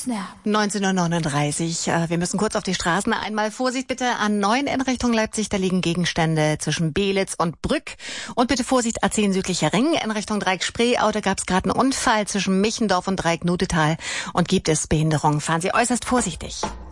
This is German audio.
Snap. 19:39 Uhr. Wir müssen kurz auf die Straßen. Einmal Vorsicht bitte. A9 in Richtung Leipzig, da liegen Gegenstände zwischen Belitz und Brück. Und bitte Vorsicht, A10 südlicher Ring in Richtung Dreieck-Spreeau. Da gab es gerade einen Unfall zwischen Michendorf und Dreieck-Nutetal. Und gibt es Behinderungen. Fahren Sie äußerst vorsichtig.